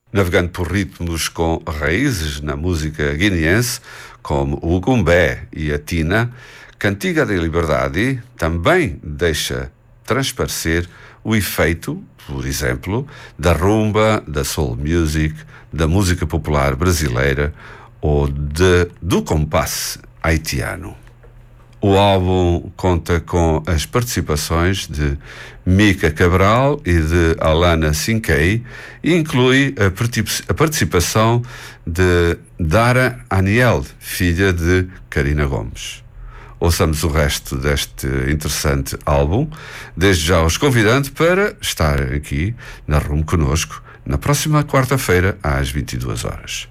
navegando por ritmos com raízes na música guineense, como o gumbé e a tina, Cantiga da Liberdade também deixa transparecer o efeito, por exemplo, da rumba, da soul music, da música popular brasileira ou do compasse haitiano. O álbum conta com as participações de Mica Cabral e de Alana Sinkei e inclui a participação de Dara Aniel, filha de Karina Gomes. Ouçamos o resto deste interessante álbum. Desde já os convidando para estar aqui na RUM conosco na próxima quarta-feira às 22 horas.